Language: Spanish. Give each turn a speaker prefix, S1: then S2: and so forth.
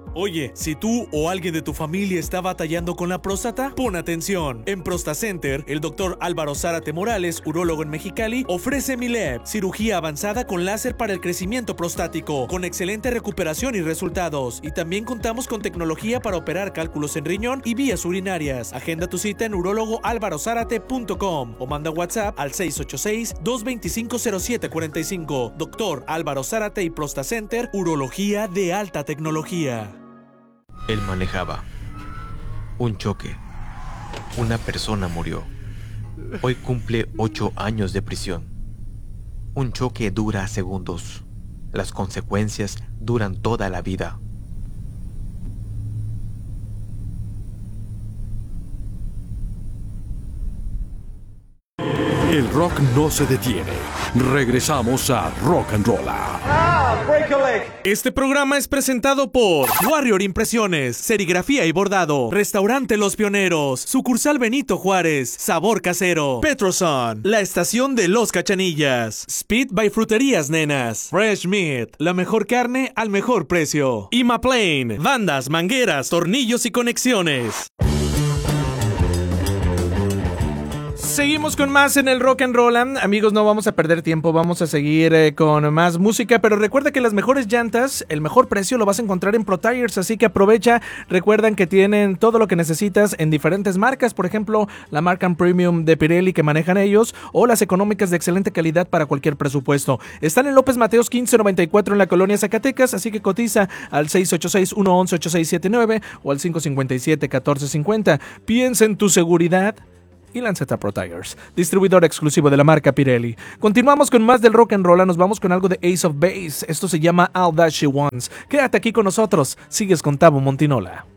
S1: Oye, si tú o alguien de tu familia está batallando con la próstata, pon atención. En ProstaCenter, el doctor Álvaro Zárate Morales, urólogo en Mexicali, ofrece MILEP, cirugía avanzada con láser para el crecimiento prostático, con excelente recuperación y resultados. Y también contamos con tecnología para operar cálculos en riñón y vías urinarias. Agenda tu cita en urólogoalvarozárate.com o manda WhatsApp al 686-225-0745. Doctor Álvaro Zárate y ProstaCenter, urología de alta tecnología.
S2: Él manejaba. Un choque. Una persona murió. Hoy cumple 8 años de prisión. Un choque dura segundos. Las consecuencias duran toda la vida.
S3: El rock no se detiene. Regresamos a Rock and Rolla.
S1: Este programa es presentado por Warrior Impresiones, Serigrafía y Bordado, Restaurante Los Pioneros, Sucursal Benito Juárez, Sabor Casero, Petroson, La Estación de Los Cachanillas, Speed by Fruterías Nenas, Fresh Meat, la mejor carne al mejor precio, Imaplane, bandas, mangueras, tornillos y conexiones. Seguimos con más en el Rock and Roll. Amigos, no vamos a perder tiempo, vamos a seguir con más música, pero recuerda que las mejores llantas, el mejor precio lo vas a encontrar en Pro Tires, así que aprovecha. Recuerdan que tienen todo lo que necesitas en diferentes marcas, por ejemplo, la marca Premium de Pirelli que manejan ellos, o las económicas de excelente calidad para cualquier presupuesto. Están en López Mateos 1594 en la colonia Zacatecas, así que cotiza al 686-111-8679 o al 557-1450. Piensa en tu seguridad y lánzate a Pro Tires, distribuidor exclusivo de la marca Pirelli. Continuamos con más del Rock and Roll, nos vamos con algo de Ace of Base. Esto se llama All That She Wants. Quédate aquí con nosotros, sigues con Tabo Montinola.